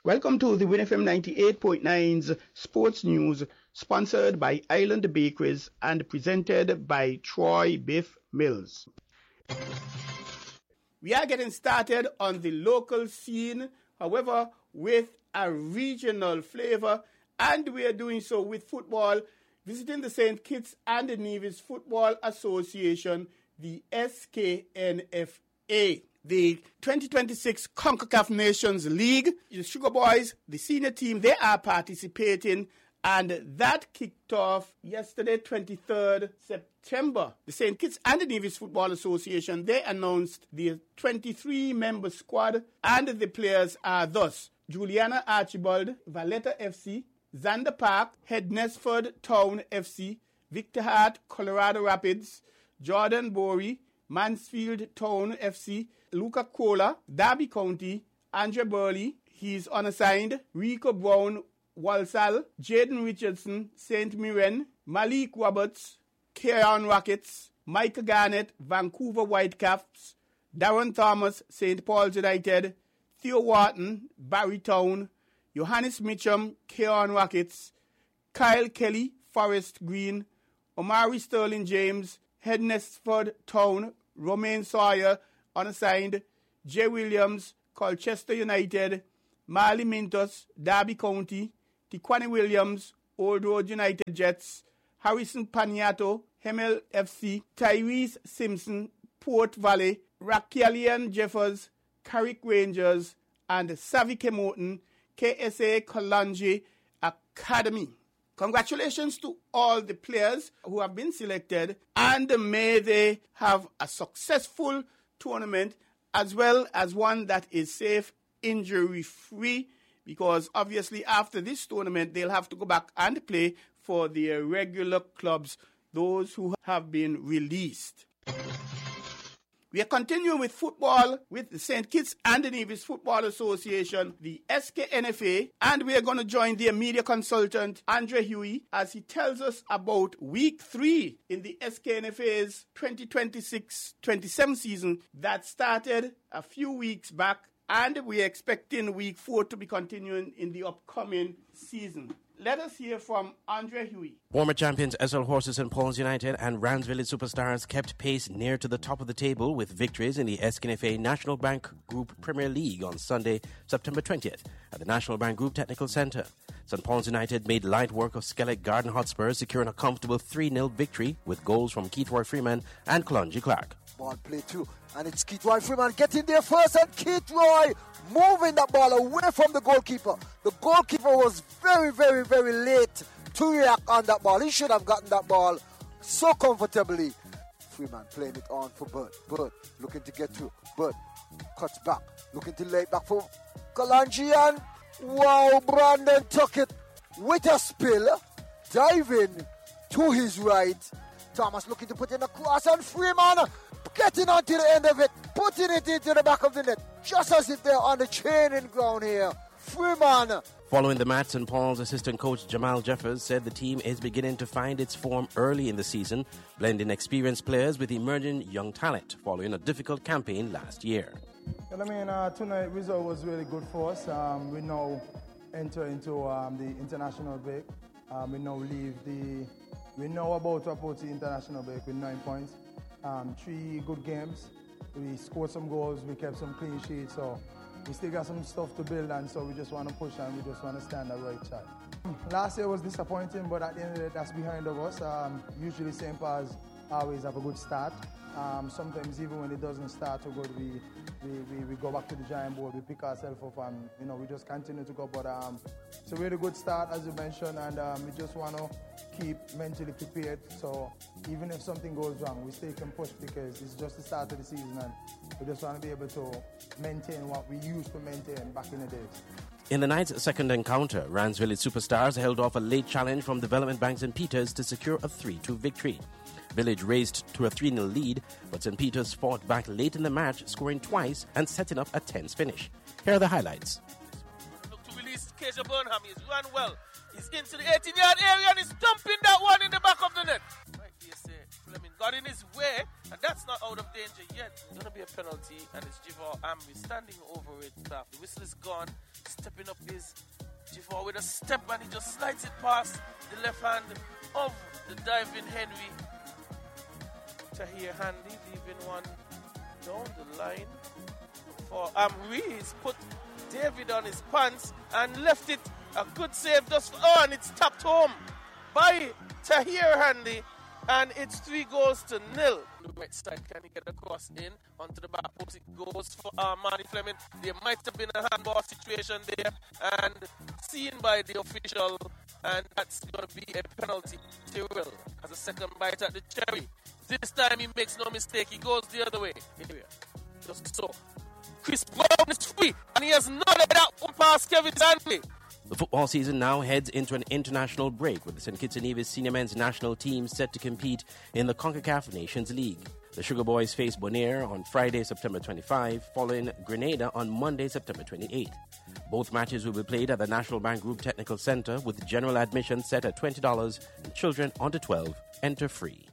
Welcome to the WinFM 98.9's Sports News, sponsored by Island Bakeries and presented by Troy Biff Mills. We are getting started on the local scene, however, with a regional flavor, and we are doing so with football, visiting the St. Kitts and Nevis Football Association, the SKNFA. The 2026 CONCACAF Nations League, the Sugar Boys, the senior team, they are participating, and that kicked off yesterday, 23rd September. The St. Kitts and Nevis Football Association, they announced the 23-member squad, and the players are thus: Juliana Archibald, Valletta FC, Zander Park, Hednesford Town FC, Victor Hart, Colorado Rapids, Jordan Bory, Mansfield Town FC, Luca Cola, Derby County, Andre Burley, he's unassigned, Rico Brown, Walsall, Jaden Richardson, St. Mirren, Malik Roberts, Keon Rockets, Micah Garnett, Vancouver Whitecaps, Darren Thomas, St. Paul's United, Theo Wharton, Barrytown, Johannes Mitchum, Keon Rockets, Kyle Kelly, Forest Green, Omari Sterling James, Hednesford Town, Romain Sawyer, unassigned, Jay Williams, Colchester United, Marley Mintos, Derby County, Tiquani Williams, Old Road United Jets, Harrison Paniato, Hemel FC, Tyrese Simpson, Port Valley, Raquelian Jeffers, Carrick Rangers, and Savi Kemoten, KSA Kalanji Academy. Congratulations to all the players who have been selected, and may they have a successful tournament as well as one that is safe, injury-free, because obviously after this tournament they'll have to go back and play for their regular clubs, those who have been released. We are continuing with football with the St. Kitts and Nevis Football Association, the SKNFA, and we are going to join their media consultant, Andre Huey, as he tells us about Week 3 in the SKNFA's 2026-27 season that started a few weeks back, and we are expecting Week 4 to be continuing in the upcoming season. Let us hear from Andre Huey. Former champions SL Horses St. Paul's United and Rands Village Superstars kept pace near to the top of the table with victories in the SKNFA National Bank Group Premier League on Sunday, September 20th at the National Bank Group Technical Centre. St. Paul's United made light work of Skellig Garden Hotspurs, securing a comfortable 3-0 victory with goals from Keith Roy Freeman and Kalonji Clark. Ball play too, and it's Keith Roy Freeman getting there first, and Keith Roy moving that ball away from the goalkeeper. The goalkeeper was very, very, very late to react on that ball. He should have gotten that ball so comfortably. Freeman playing it on for Bird. Bird looking to get through. Bird cuts back, looking to lay it back for Kalanji, and wow, Brandon took it with a spill, diving to his right. Thomas looking to put in a cross, and Freeman getting onto the end of it, putting it into the back of the net, just as if they're on the training ground here. Freeman. Following the match, St. Paul's assistant coach Jamal Jeffers said the team is beginning to find its form early in the season, blending experienced players with emerging young talent following a difficult campaign last year. Tonight result was really good for us. We now enter into the international break. We know about to approach the international break with 9 points. 3 good games. We scored some goals, we kept some clean sheets, so we still got some stuff to build, and so we just want to push and we just want to stand the right side. Last year was disappointing, but at the end of the day, that's behind of us. Usually St. Paul's always have a good start. Sometimes even when it doesn't start so good, we go back to the giant board, we pick ourselves up, and we just continue to go. But it's a really good start, as you mentioned, and we just want to keep mentally prepared. So even if something goes wrong, we still can push, because it's just the start of the season, and we just want to be able to maintain what we used to maintain back in the days. In the night's second encounter, Rands Village Superstars held off a late challenge from Development Bank St. Peters to secure a 3-2 victory. Village raced to a 3-0 lead, but St. Peters fought back late in the match, scoring twice and setting up a tense finish. Here are the highlights. Look to release Keja Burnham. He's run well. He's into the 18-yard area and he's dumping that one in the back of the net. Right, you say Fleming got in his way, and that's not out of danger yet. It's going to be a penalty, and it's Jivar Amri standing over it. The whistle is gone. stepping up his G4 with a step, and he just slides it past the left hand of the diving Henry. Tahir Handy leaving one down the line for Amri. He's put David on his pants and left it. A good save thus far. Oh, and it's tapped home by Tahir Handy, and it's 3-0. The right side, can he get across in onto the back post? It goes for Armani Fleming. There might have been a handball situation there, and seen by the official, and that's going to be a penalty. Tyrrell has a second bite at the cherry. This time he makes no mistake. He goes the other way. Here, just so. Chris Brown is free, and he has nodded that one past Kevin Stanley. The football season now heads into an international break with the St. Kitts and Nevis senior men's national team set to compete in the CONCACAF Nations League. The Sugar Boys face Bonaire on Friday, September 25, following Grenada on Monday, September 28. Both matches will be played at the National Bank Group Technical Center, with general admission set at $20 and children under 12 enter free.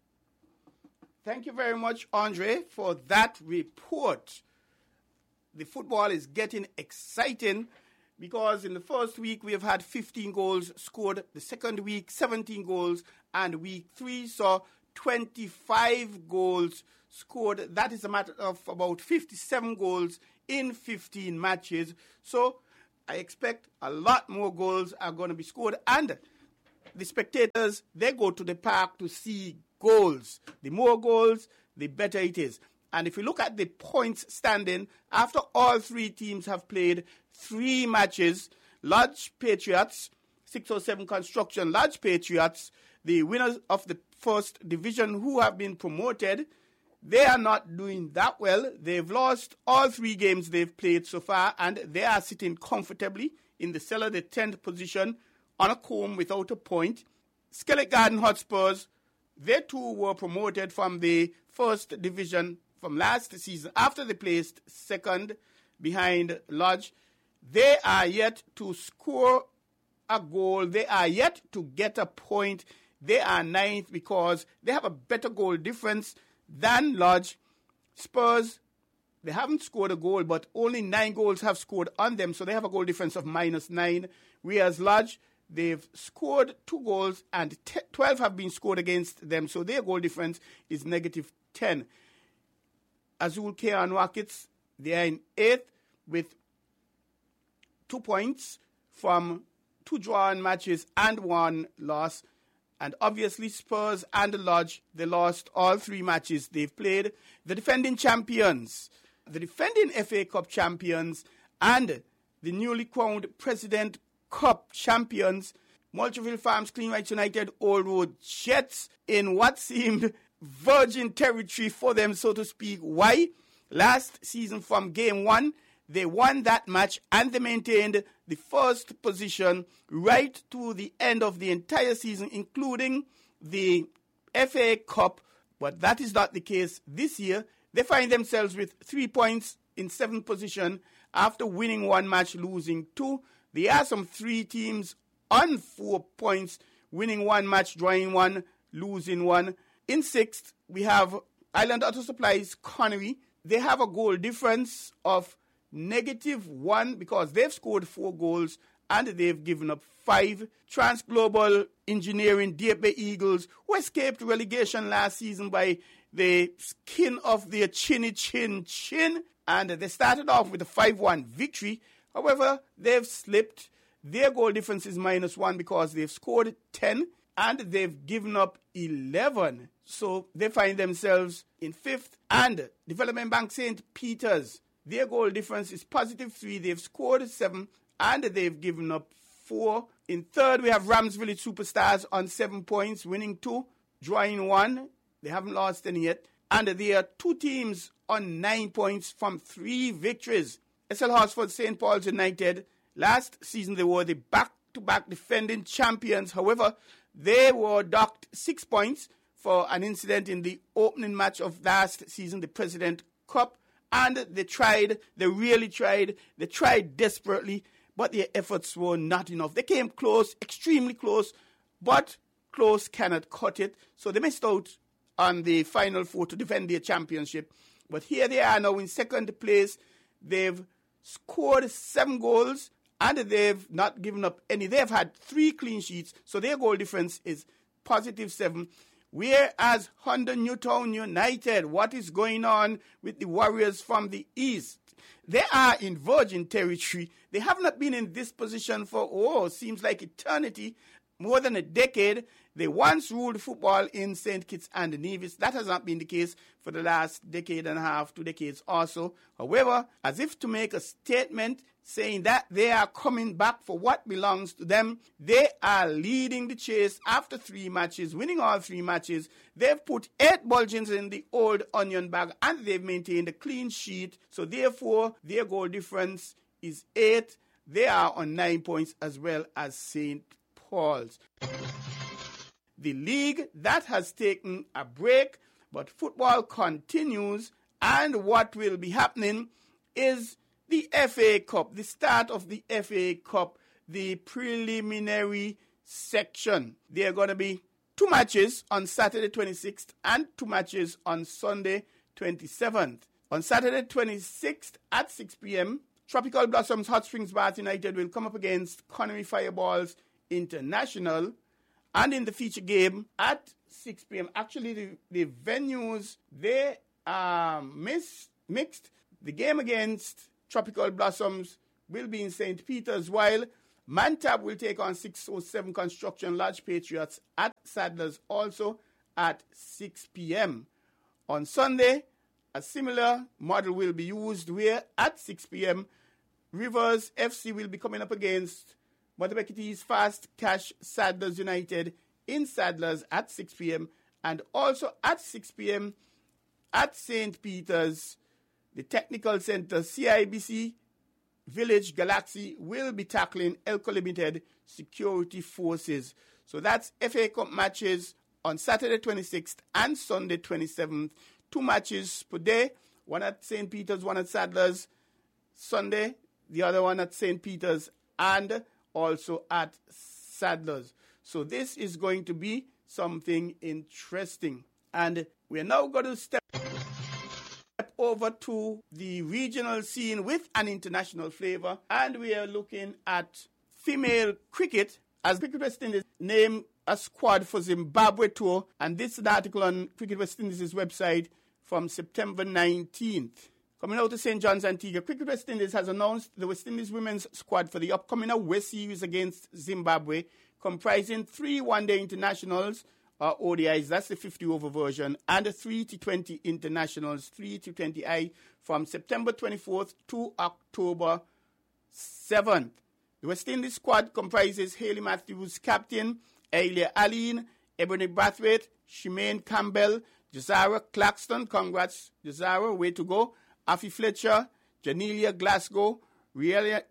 Thank you very much, Andre, for that report. The football is getting exciting, because in the first week we have had 15 goals scored, the second week 17 goals, and week 3 saw 25 goals scored. That is a matter of about 57 goals in 15 matches. So I expect a lot more goals are going to be scored, and the spectators, they go to the park to see goals. The more goals, the better it is. And if you look at the points standing, after all three teams have played 3 matches, Lodge Patriots, 607 Construction Lodge Patriots, the winners of the first division who have been promoted, they are not doing that well. They've lost all 3 games they've played so far, and they are sitting comfortably in the cellar, the 10th position, on a comb without a point. Skellig Garden Hotspurs, they too were promoted from the first division from last season after they placed second behind Lodge. They are yet to score a goal. They are yet to get a point. They are 9th because they have a better goal difference than Lodge. Spurs, they haven't scored a goal, but only 9 goals have scored on them, so they have a goal difference of -9. Whereas Lodge, they've scored 2 goals and 12 have been scored against them, so their goal difference is -10. Azul K&N Rockets, they are in 8th with 2 points from 2 drawn matches and 1 loss. And obviously Spurs and Lodge, they lost all 3 matches they've played. The defending champions, the defending FA Cup champions, and the newly crowned President Cup champions, Moultrie Farms Clean Rights United Old Road Jets, in what seemed virgin territory for them, so to speak. Why? Last season from game 1, they won that match and they maintained the first position right to the end of the entire season, including the FA Cup. But that is not the case this year. They find themselves with 3 points in 7th position after winning 1 match, losing 2. There are some 3 teams on 4 points, winning 1 match, drawing 1, losing 1. In 6th, we have Island Auto Supplies Connery. They have a goal difference of -1 because they've scored 4 goals and they've given up 5. Transglobal Engineering, Deep Bay Eagles, who escaped relegation last season by the skin of their chinny chin, and they started off with a 5-1 victory. However, they've slipped. Their goal difference is -1 because they've scored 10 and they've given up 11. So they find themselves in 5th. And Development Bank St. Peter's, their goal difference is +3. They've scored 7 and they've given up 4. In 3rd, we have Rams Village Superstars on 7 points, winning 2, drawing 1. They haven't lost any yet. And there are 2 teams on 9 points from 3 victories. SL Horsford St. Paul's United, last season they were the back-to-back defending champions. However, they were docked 6 points for an incident in the opening match of last season, the President Cup. And they really tried desperately, but their efforts were not enough. They came close, extremely close, but close cannot cut it. So they missed out on the Final 4 to defend their championship. But here they are now in 2nd place. They've scored 7 goals and they've not given up any. They've had 3 clean sheets, so their goal difference is +7. Whereas Honda Newtown United, what is going on with the Warriors from the East? They are in virgin territory. They have not been in this position for, seems like eternity, more than a decade. They once ruled football in St. Kitts and Nevis. That has not been the case for the last decade and a half, 2 decades also. However, as if to make a statement saying that they are coming back for what belongs to them, they are leading the chase after 3 matches, winning all 3 matches. They've put 8 bulgings in the old onion bag and they've maintained a clean sheet. So therefore, their goal difference is 8. They are on 9 points as well as St. Paul's. The league, that has taken a break, but football continues, and what will be happening is the FA Cup, the start of the FA Cup, the preliminary section. There are going to be 2 matches on Saturday 26th and 2 matches on Sunday 27th. On Saturday 26th at 6 p.m., Tropical Blossoms Hot Springs Bath United will come up against Connery Fireballs International. And in the feature game at 6 p.m., actually the venues, they are mixed. The game against Tropical Blossoms will be in St. Peter's, while Mantab will take on 607 Construction Lodge Patriots at Sadler's, also at 6 p.m. On Sunday, a similar model will be used where at 6 p.m., Rivers FC will be coming up against Montebekiti's Fast Cash Sadlers United in Sadlers at 6 p.m. And also at 6 p.m. at St. Peter's, the Technical Center, CIBC Village Galaxy will be tackling Elko Limited Security Forces. So that's FA Cup matches on Saturday 26th and Sunday 27th. 2 matches per day, one at St. Peter's, one at Sadlers. Sunday, the other one at St. Peter's and also at Sadlers. So this is going to be something interesting. And we're now going to step over to the regional scene with an international flavor. And we are looking at female cricket, as Cricket West Indies named a squad for Zimbabwe tour. And this is an article on Cricket West Indies' website from September 19th. Coming out to St. John's, Antigua, Cricket West Indies has announced the West Indies women's squad for the upcoming away series against Zimbabwe, comprising 3 one-day internationals, or ODIs, that's the 50-over version, and 3 T20 internationals, 3 T20I, from September 24th to October 7th. The West Indies squad comprises Hayley Matthews, captain, Aylia Aline, Ebony Brathwaite, Shemaine Campbell, Jazara Claxton, congrats Jazara, way to go, Afi Fletcher, Janelia Glasgow, Rieliana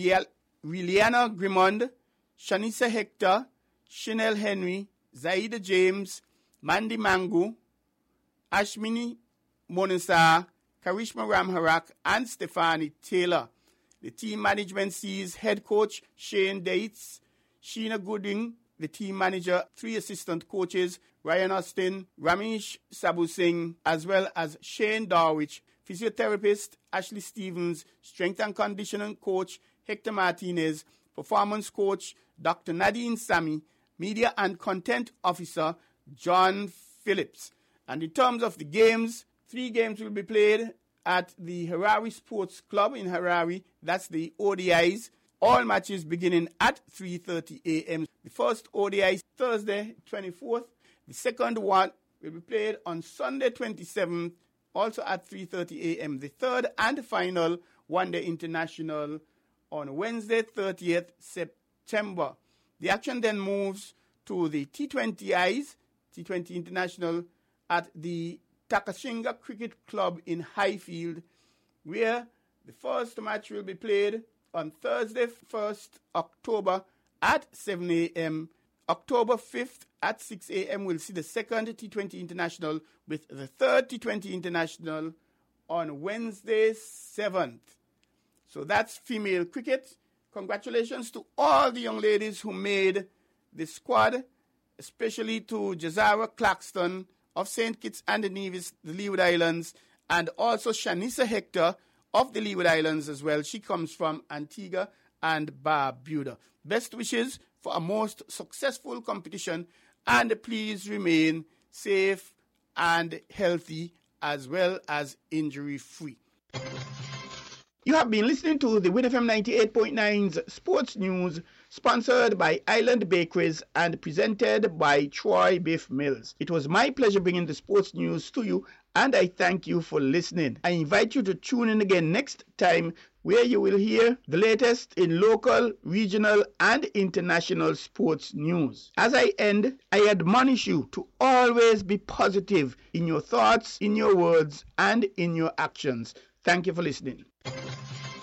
Grimond, Shanisa Hector, Chanel Henry, Zaida James, Mandy Mangu, Ashmini Monisa, Karishma Ramharak, and Stephanie Taylor. The team management sees head coach Shane Dates, Sheena Gooding, the team manager, 3 assistant coaches, Ryan Austin, Ramesh Sabu Singh, as well as Shane Darwich, physiotherapist Ashley Stevens, strength and conditioning coach Hector Martinez, performance coach Dr. Nadine Sami, media and content officer John Phillips. And in terms of the games, 3 games will be played at the Harare Sports Club in Harare. That's the ODIs. All matches beginning at 3:30 a.m. The first ODI is Thursday 24th. The second one will be played on Sunday 27th, also at 3:30 a.m. The third and final one-day international on Wednesday 30th September. The action then moves to the T20Is, T20 International, at the Takashinga Cricket Club in Highfield, where the first match will be played on Thursday 1st October at 7 a.m. October 5th at 6 a.m. we'll see the second T20 International, with the third T20 International on Wednesday 7th. So that's female cricket. Congratulations to all the young ladies who made the squad, especially to Jazara Claxton of St. Kitts and Nevis, the Leeward Islands, and also Shanisa Hector of the Leeward Islands as well. She comes from Antigua and Barbuda. Best wishes for a most successful competition, and please remain safe and healthy as well as injury-free. You have been listening to the Win FM 98.9's Sports News, sponsored by Island Bakeries and presented by Troy Beef Mills. It was my pleasure bringing the sports news to you, and I thank you for listening. I invite you to tune in again next time, where you will hear the latest in local, regional, and international sports news. As I end, I admonish you to always be positive in your thoughts, in your words, and in your actions. Thank you for listening.